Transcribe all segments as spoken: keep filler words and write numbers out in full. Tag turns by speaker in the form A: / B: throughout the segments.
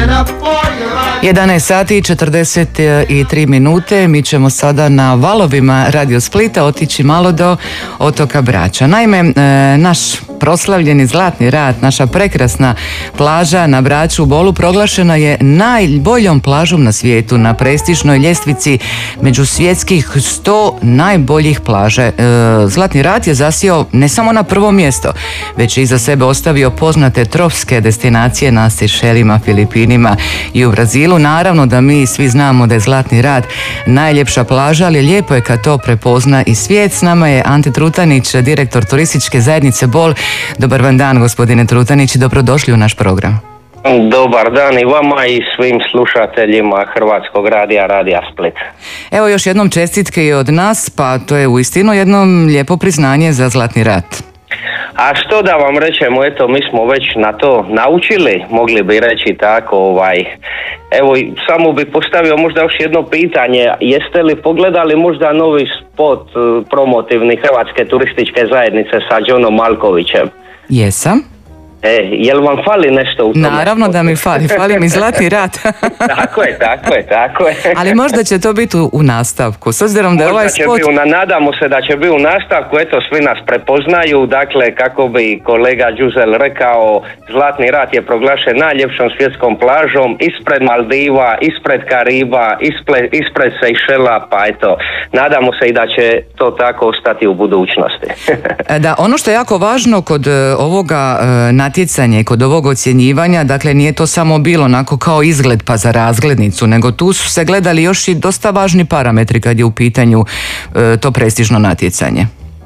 A: jedanaest sati i četrdeset tri minute. Mi ćemo sada na valovima Radio Splita otići malo do otoka Brača. Naime, naš proslavljeni Zlatni rat, naša prekrasna plaža na Braču u Bolu proglašena je najboljom plažom na svijetu na prestižnoj ljestvici među svjetskih sto najboljih plaža. Zlatni rat je zasjeo ne samo na prvo mjesto, već je iza sebe ostavio poznate tropske destinacije na Sejšelima, Filipinima i u Brazilu. Naravno da mi svi znamo da je Zlatni rat najljepša plaža, ali lijepo je kad to prepozna i svijet. S nama je Ante Trutanić, direktor turističke zajednice Bol. Dobar vam dan, gospodine Trutanić, i dobrodošli u naš program.
B: Dobar dan i vama i svim slušateljima Hrvatskog radija, Radija Split.
A: Evo još jednom čestitke i od nas, pa to je uistinu jedno lijepo priznanje za Zlatni rat.
B: A što da vam rečemo, eto, mi smo već na to naučili, mogli bi reći tako, ovaj. Evo, samo bi postavio možda još jedno pitanje, jeste li pogledali možda novi spot promotivni Hrvatske turističke zajednice sa Džonom Malkovićem?
A: Jesam.
B: E, jel vam fali nešto u tome?
A: Naravno da mi fali, fali mi Zlatni rat.
B: Tako je, tako je, tako je.
A: Ali možda će to biti u, u nastavku, s obzirom da je ovaj spot...
B: Biti, nadamo se da će biti u nastavku, eto, svi nas prepoznaju, dakle, kako bi kolega Đuzel rekao, Zlatni rat je proglašen najljepšom svjetskom plažom, ispred Maldiva, ispred Kariba, ispred, ispred Sejšela, pa eto, nadamo se i da će to tako ostati u budućnosti.
A: Da, ono što je jako važno kod ovoga natjecanja natjecanje kod ovog ocjenjivanja, dakle nije to samo bilo onako kao izgled pa za razglednicu, nego tu su se gledali još i dosta važni parametri kad je u pitanju e, to prestižno natjecanje.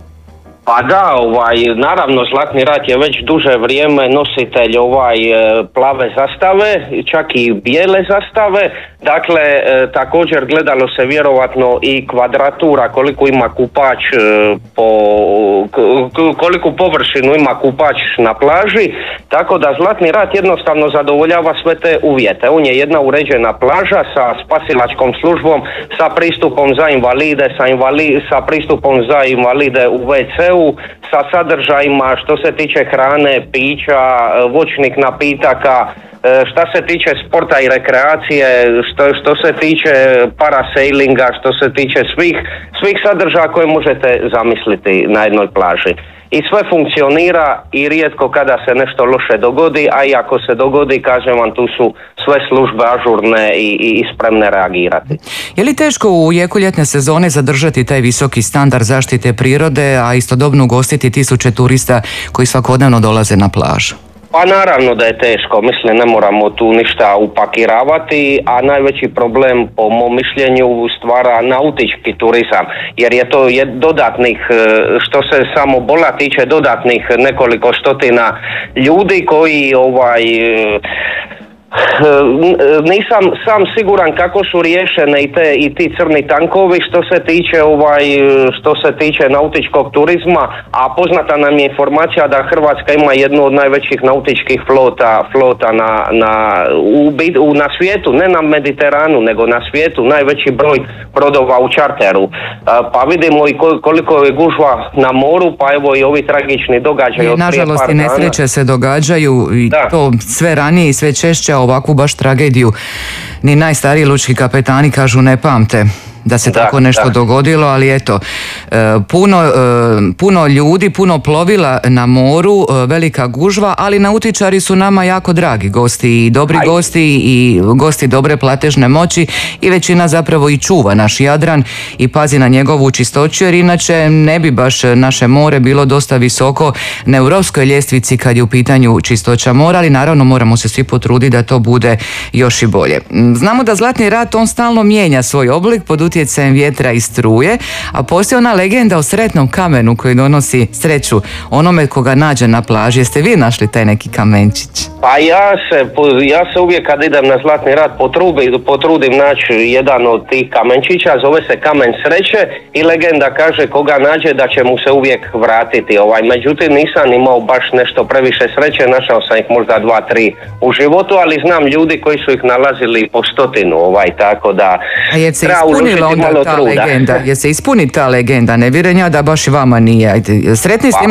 B: Pa da, ovaj, naravno Zlatni rat je već duže vrijeme nositelj ovaj plave zastave, čak i bijele zastave. Dakle, e, također gledalo se vjerovatno i kvadratura, koliko ima kupač e, po k- koliku površinu ima kupač na plaži, tako da Zlatni rat jednostavno zadovoljava sve te uvjete. On je jedna uređena plaža sa spasilačkom službom, sa pristupom za invalide, sa, invali, sa pristupom za invalide u ve ce-u, sa sadržajima što se tiče hrane, pića, voćnih napitaka, šta se tiče sporta i rekreacije, što, što se tiče parasailinga, što se tiče svih, svih sadržaja koje možete zamisliti na jednoj plaži. I sve funkcionira i rijetko kada se nešto loše dogodi, a i ako se dogodi, kažem vam, tu su sve službe ažurne i, i spremne reagirati.
A: Je li teško u jeku ljetne sezone zadržati taj visoki standard zaštite prirode, a istodobno ugostiti tisuće turista koji svakodnevno dolaze na plažu?
B: Pa naravno da je teško, mislim ne moramo tu ništa upakiravati, a najveći problem po mom mišljenju stvara nautički turizam, jer je to je dodatnih, što se samo Bola tiče, dodatnih nekoliko stotina ljudi koji ovaj... Nisam sam siguran kako su riješene i, te, i ti crni tankovi što se tiče ovaj što se tiče nautičkog turizma, a poznata nam je informacija da Hrvatska ima jednu od najvećih nautičkih flota flota na na u, u, na svijetu, ne na Mediteranu nego na svijetu, najveći broj brodova u čarteru. Pa vidimo i koliko je gužva na moru, pa evo i ovi tragični događaji.
A: I nažalost i nesreće se događaju i da. To sve ranije i sve češće. Ovakvu baš tragediju ni najstariji lučki kapetani kažu ne pamte da se da, tako nešto da. dogodilo, ali eto, puno, puno ljudi, puno plovila na moru, velika gužva, ali nautičari su nama jako dragi gosti i dobri Aj. gosti i gosti dobre platežne moći i većina zapravo i čuva naš Jadran i pazi na njegovu čistoću, jer inače ne bi baš naše more bilo dosta visoko na europskoj ljestvici kad je u pitanju čistoća mora, ali naravno moramo se svi potruditi da to bude još i bolje. Znamo da Zlatni rat on stalno mijenja svoj oblik pod utjecajem vjetra i struje, a postoji ona legenda o sretnom kamenu koji donosi sreću onome koga nađe na plaži. Jeste vi našli taj neki kamenčić?
B: Pa ja se, ja se uvijek kad idem na Zlatni rat potrudim, potrudim naći jedan od tih kamenčića, zove se kamen sreće i legenda kaže koga nađe da će mu se uvijek vratiti. Ovaj, međutim nisam imao baš nešto previše sreće, našao sam ih možda dva, tri u životu, ali znam ljudi koji su ih nalazili po stotinu, ovaj, tako da...
A: A je se ispunila onda ta truda. legenda? Je se ispuni ta legenda? Ne vjerujem ja da baš i vama nije. Ajde, sretni ste